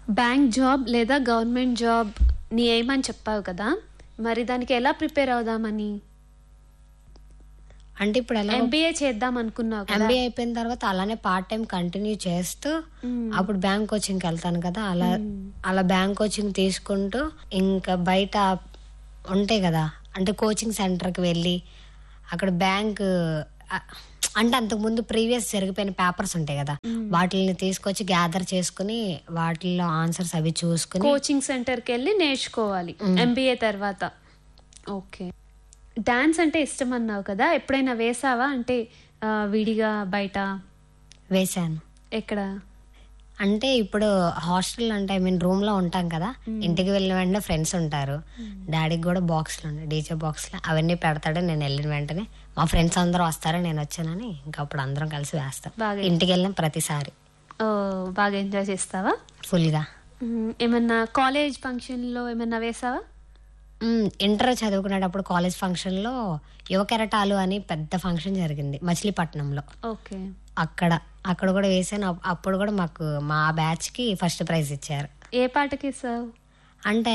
Bank job లేదా government job నీ ఏమని చెప్పావు కదా, మరి దానికి ఎలా ప్రిపేర్ అవుదామని? అంటే ఇప్పుడు ఎలా ఎంబీఏ చేద్దాం అనుకున్నావు కదా, ఎంబీఏ అయిపోయిన తర్వాత అలానే పార్ట్ టైం కంటిన్యూ చేస్తూ అప్పుడు బ్యాంక్ కోచింగ్కి వెళ్తాను కదా, అలా బ్యాంక్ కోచింగ్ తీసుకుంటూ ఇంకా బయట ఉంటాయి కదా, అంటే కోచింగ్ సెంటర్కి వెళ్ళి అక్కడ బ్యాంక్ అంటే అంతకుముందు ప్రీవియస్ జరిగిపోయిన పేపర్స్ ఉంటాయి కదా, వాటిని తీసుకొచ్చి గ్యాదర్ చేసుకుని వాటిల్లో ఆన్సర్స్ అవి చూసుకుని కోచింగ్ సెంటర్కి వెళ్ళి నేర్చుకోవాలి ఎంబీఏ తర్వాత. ఓకే. డాన్స్ అంటే ఇష్టం అన్నావు కదా, ఎప్పుడైనా వేసావా? అంటే విడిగా బయట వేశాను. ఎక్కడ? అంటే ఇప్పుడు హాస్టల్ అంటే రూమ్ లో ఉంటాం కదా, ఇంటికి వెళ్ళిన వెంటనే ఫ్రెండ్స్ ఉంటారు, డాడీకి కూడా బాక్స్లు ఉంటాయి, డీజే బాక్స్లు అవన్నీ పెడతాడు. నేను వెళ్ళిన వెంటనే మా ఫ్రెండ్స్ అందరూ వస్తారు, నేను వచ్చానని ఇంకా అప్పుడు అందరం కలిసి వేస్తాం. ఇంటికి వెళ్ళిన ప్రతిసారి బాగా ఎంజాయ్ చేస్తావా? ఫుల్ గా. ఏమన్నా కాలేజ్ ఫంక్షన్ లో ఏమన్నా వేసావా? ఇంటర్ చదువుకునేటప్పుడు కాలేజ్ ఫంక్షన్ లో యువ కెరటాలు అని పెద్ద ఫంక్షన్ జరిగింది మచిలీపట్నంలో. ఓకే. అక్కడ కూడా వేసాను. అప్పుడు కూడా మాకు మా బ్యాచ్ కి ఫస్ట్ ప్రైజ్ ఇచ్చారు. ఏ పాటకి ఇస్తావు? అంటే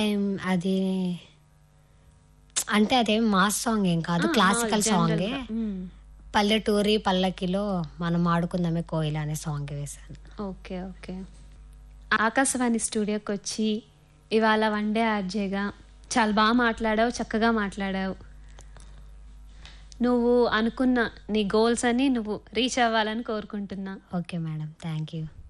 అదేం మాస్ సాంగ్ ఏం కాదు, క్లాసికల్ సాంగే. పల్లెటూరి పల్లకిలో మనం ఆడుకుందామే కోయిల అనే సాంగ్ వేసాను. Okay okay. ఆకాశవాణి స్టూడియోకి వచ్చి ఇవాళ వన్డే ఆర్జేగా చాలా బాగా మాట్లాడావు, చక్కగా మాట్లాడావు. నువ్వు అనుకున్న నీ గోల్స్ అని నువ్వు రీచ్ అవ్వాలని కోరుకుంటున్నా. Okay madam, thank you.